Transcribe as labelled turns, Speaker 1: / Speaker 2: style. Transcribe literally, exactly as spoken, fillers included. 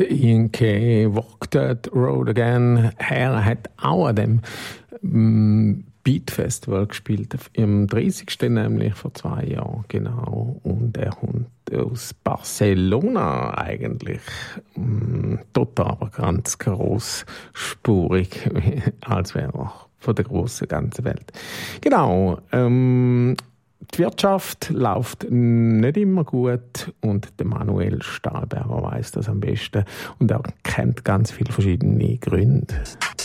Speaker 1: Der Ian Kay, Walk That Road Again. Er hat auch an dem ähm, Beat Festival gespielt, im dreißigsten nämlich vor zwei Jahren, genau. Und er kommt aus Barcelona eigentlich. Ähm, total aber ganz grossspurig, als wäre er von der grossen ganzen Welt. Genau. Ähm, Die Wirtschaft läuft nicht immer gut und der Manuel Stahlberger weiss das am besten und er kennt ganz viele verschiedene Gründe.